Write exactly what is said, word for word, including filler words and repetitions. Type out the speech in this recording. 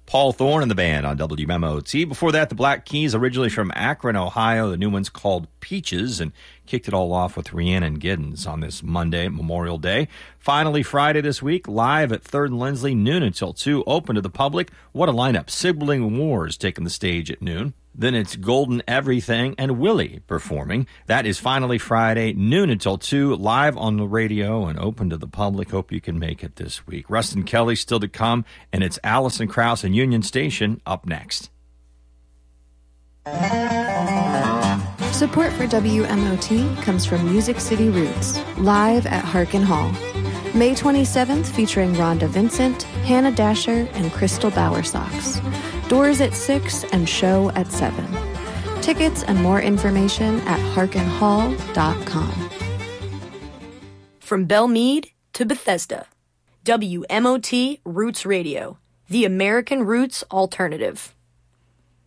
Paul Thorne and the band on W M O T. Before that, the Black Keys, originally from Akron, Ohio. The new one's called Peaches, and kicked it all off with Rhiannon Giddens on this Monday, Memorial Day. Finally, Friday this week, live at third and Lindsley, noon until two, open to the public. What a lineup. Sibling Wars taking the stage at noon. Then it's Golden Everything and Willie performing. That is finally Friday, noon until two, live on the radio and open to the public. Hope you can make it this week. Rustin Kelly still to come, and it's Allison Krauss and Union Station up next. Support for W M O T comes from Music City Roots, live at Harkin Hall. May twenty-seventh, featuring Rhonda Vincent, Hannah Dasher, and Crystal Bowersox. Doors at six and show at seven. Tickets and more information at harkin hall dot com. From Belmead to Bethesda, W M O T Roots Radio, the American Roots Alternative.